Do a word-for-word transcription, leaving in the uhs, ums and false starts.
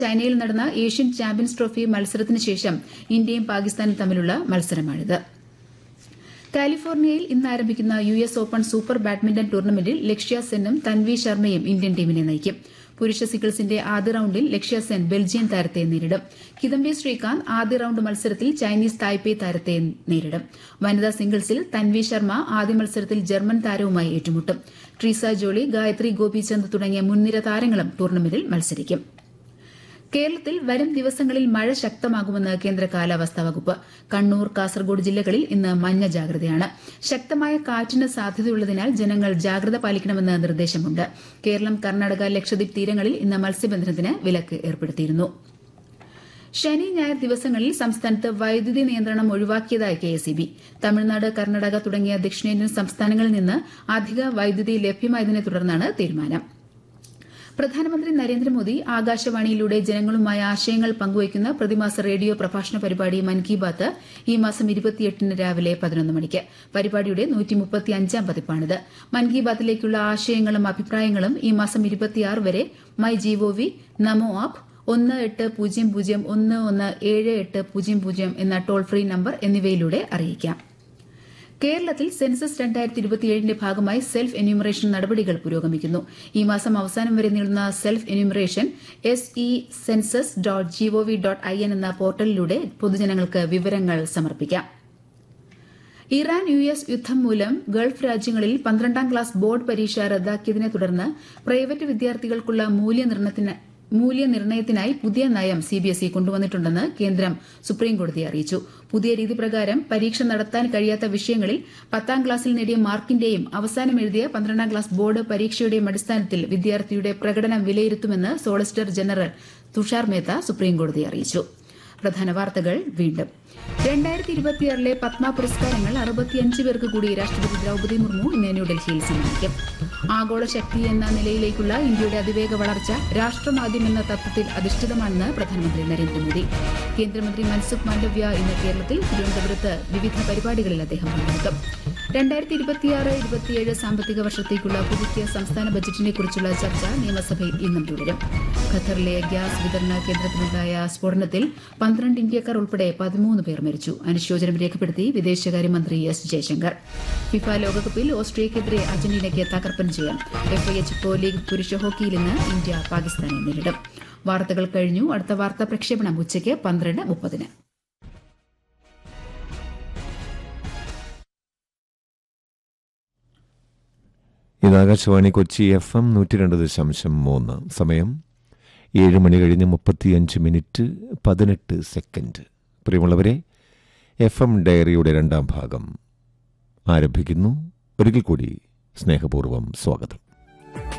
ചൈനയിൽ നടന്ന Asian champions trophy മത്സരത്തിന് ശേഷം ഇന്ത്യയും പാകിസ്ഥാനും തമ്മിലുള്ള മത്സരമാണിത്. കാലിഫോർണിയയിൽ ഇന്ന് ആരംഭിക്കുന്ന U S open super badminton ടൂർണമെന്റിൽ ലക്ഷ്യ സെന്നും തൻവി ശർമ്മയും ഇന്ത്യൻ ടീമിനെ നയിക്കും. പുരുഷ സിംഗിൾസിന്റെ ആദ്യ റൌണ്ടിൽ ലക്ഷ്യ സെൻ ബെൽജിയം താരത്തെ നേരിടും. കിദംബി ശ്രീകാന്ത് ആദ്യ റൌണ്ട് മത്സരത്തിൽ ചൈനീസ് തായ്പേയ് താരത്തെ നേരിടും. വനിതാ സിംഗിൾസിൽ തൻവി ശർമ്മ ആദ്യ മത്സരത്തിൽ ജർമ്മൻ താരവുമായി ഏറ്റുമുട്ടും. ട്രീസ ജോളി, ഗായത്രി ഗോപിചന്ദ് തുടങ്ങിയ മുൻനിര താരങ്ങളും ടൂർണമെന്റിൽ മത്സരിക്കും. കേരളത്തിൽ വരും ദിവസങ്ങളിൽ മഴ ശക്തമാകുമെന്ന് കേന്ദ്ര കാലാവസ്ഥാ വകുപ്പ്. കണ്ണൂർ, കാസർഗോഡ് ജില്ലകളിൽ ഇന്ന് മഞ്ഞ ജാഗ്രതയാണ്. ശക്തമായ കാറ്റിന് സാധ്യതയുള്ളതിനാൽ ജനങ്ങൾ ജാഗ്രത പാലിക്കണമെന്ന് നിർദ്ദേശമുണ്ട്. കേരളം, കർണാടക, ലക്ഷദ്വീപ് തീരങ്ങളിൽ ഇന്ന് മത്സ്യബന്ധനത്തിന് വിലക്ക് ഏർപ്പെടുത്തിയിരുന്നു. ശനി, ഞായർ ദിവസങ്ങളിൽ സംസ്ഥാനത്ത് വൈദ്യുതി നിയന്ത്രണം ഒഴിവാക്കിയതായി K S E B. Tamil Nadu, Karnataka തുടങ്ങിയ ദക്ഷിണേന്ത്യൻ സംസ്ഥാനങ്ങളിൽ നിന്ന് അധിക വൈദ്യുതി ലഭ്യമായതിനെ തുടർന്നാണ് തീരുമാനം. പ്രധാനമന്ത്രി നരേന്ദ്രമോദി ആകാശവാണിയിലൂടെ ജനങ്ങളുമായി ആശയങ്ങൾ പങ്കുവയ്ക്കുന്ന പ്രതിമാസ റേഡിയോ പ്രഭാഷണ പരിപാടി മൻ കി ബാത്ത് ഈ മാസം ഇരുപത്തിയെട്ടിന് രാവിലെ പതിനൊന്ന് മണിക്ക്. പരിപാടിയുടെ നൂറ്റിമുപ്പത്തിയഞ്ചാം പതിപ്പാണിത്. മൻ കി ബാത്തിലേക്കുള്ള ആശയങ്ങളും അഭിപ്രായങ്ങളും ഈ മാസം ഇരുപത്തിയാറ് വരെ മൈ ജിഒവി, നമോ ആപ്പ്, ഒന്ന് എട്ട് പൂജ്യം പൂജ്യം ഒന്ന് ഒന്ന് ഏഴ് എട്ട് പൂജ്യം പൂജ്യം എന്ന ടോൾ ഫ്രീ നമ്പർ എന്നിവയിലൂടെ അറിയിക്കാം. കേരളത്തിൽ സെൻസസ് രണ്ടായിരത്തി ഇരുപത്തിയേഴിന്റെ ഭാഗമായി സെൽഫ് എന്യൂമറേഷൻ നടപടികൾ പുരോഗമിക്കുന്നു. ഈ മാസം അവസാനം വരെ നീളുന്ന self enumeration S E census dot G O V dot I N എന്ന പോർട്ടലിലൂടെ പൊതുജനങ്ങൾക്ക് വിവരങ്ങൾ സമർപ്പിക്കാം. ഇറാൻ യു എസ് യുദ്ധം മൂലം ഗൾഫ് രാജ്യങ്ങളിൽ പന്ത്രണ്ടാം ക്ലാസ് ബോർഡ് പരീക്ഷ റദ്ദാക്കിയതിനെ തുടർന്ന് പ്രൈവറ്റ് വിദ്യാർത്ഥികൾക്കുള്ള മൂല്യനിർണ്ണയത്തിന് മൂല്യനിർണ്ണയത്തിനായി പുതിയ നയം സിബിഎസ്ഇ കൊണ്ടുവന്നിട്ടുണ്ടെന്ന് കേന്ദ്രം സുപ്രീംകോടതിയെ അറിയിച്ചു. പുതിയ രീതി പ്രകാരം പരീക്ഷ നടത്താൻ കഴിയാത്ത വിഷയങ്ങളിൽ പത്താം ക്ലാസ്സിൽ നേടിയ മാർക്കിന്റെയും അവസാനം എഴുതിയ പന്ത്രണ്ടാം ക്ലാസ് ബോർഡ് പരീക്ഷയുടെയും അടിസ്ഥാനത്തിൽ വിദ്യാർത്ഥിയുടെ പ്രകടനം വിലയിരുത്തുമെന്ന് സോളിസിറ്റർ ജനറൽ തുഷാർ മേത്ത സുപ്രീംകോടതിയെ അറിയിച്ചു. പ്രധാന വാർത്തകൾ വീണ്ടും. രണ്ടായിരത്തി ഇരുപത്തിയാറിലെ പത്മ പുരസ്കാരങ്ങൾ അറുപത്തിയഞ്ച് പേർക്ക് കൂടി രാഷ്ട്രപതി ദ്രൌപദി മുർമു ഇന്ന് ന്യൂഡൽഹിയിൽ സമ്മാനിക്കും. ആഗോള ശക്തി എന്ന നിലയിലേക്കുള്ള ഇന്ത്യയുടെ അതിവേഗ വളർച്ച രാഷ്ട്രമാദ്യം എന്ന തത്വത്തിൽ അധിഷ്ഠിതമാണെന്ന് പ്രധാനമന്ത്രി നരേന്ദ്രമോദി. കേന്ദ്രമന്ത്രി മൻസുഖ് മാണ്ഡവ്യ ഇന്ന് കേരളത്തിൽ തിരുവനന്തപുരത്ത് വിവിധ പരിപാടികളിൽ അദ്ദേഹം പങ്കെടുക്കും. രണ്ടായിരത്തി ഇരുപത്തിയാറ് ഇരുപത്തിയേഴ് സാമ്പത്തിക വർഷത്തേക്കുള്ള പുതുക്കിയ സംസ്ഥാന ബജറ്റിനെ കുറിച്ചുള്ള ചർച്ച നിയമസഭയിൽ ഇന്നും തുടരും. ഖത്തറിലെ ഗ്യാസ് വിതരണ കേന്ദ്രത്തിലുണ്ടായ സ്ഫോടനത്തിൽ പന്ത്രണ്ട് ഇന്ത്യക്കാർ ഉൾപ്പെടെ പതിമൂന്ന് പേർ മരിച്ചു. അനുശോചനം രേഖപ്പെടുത്തി വിദേശകാര്യമന്ത്രി എസ് ജയശങ്കർ. ഫിഫ ലോകകപ്പിൽ ഓസ്ട്രേലിയക്കെതിരെ അർജന്റീനയ്ക്ക് തകർപ്പൻ ജയം. എഫ്ഐഎച്ച് പ്രോ ലീഗ് പുരുഷ ഹോക്കിയിൽ ഇന്ന് ഇന്ത്യ പാകിസ്ഥാനെ നേരിടും. വാർത്തകൾ കഴിഞ്ഞു. അടുത്ത വാർത്താ പ്രക്ഷേപണം ഉച്ചയ്ക്ക് പന്ത്രണ്ട് മുപ്പതിന്. ഇത് ആകാശവാണി കൊച്ചി എഫ് എം നൂറ്റി രണ്ട് ദശാംശം മൂന്ന്. സമയം ഏഴ് മണി കഴിഞ്ഞ് മുപ്പത്തിയഞ്ച് മിനിറ്റ് പതിനെട്ട് സെക്കൻഡ്. പ്രിയമുള്ളവരെ, എഫ് എം ഡയറിയുടെ രണ്ടാം ഭാഗം ആരംഭിക്കുന്നു. ഒരിക്കൽ കൂടി സ്നേഹപൂർവ്വം സ്വാഗതം.